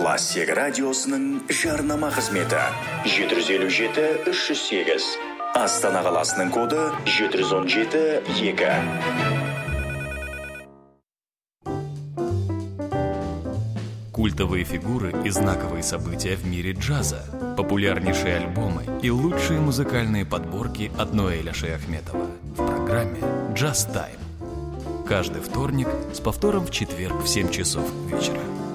Классик радиосының жарнама қызметі 757-308. Астана қаласының коды 717-2. Культовые фигуры и знаковые события в мире джаза, популярнейшие альбомы и лучшие музыкальные подборки от Ноэля Шаяхметова в программе «Джаз Тайм». Каждый вторник с повтором в четверг в 7 часов вечера.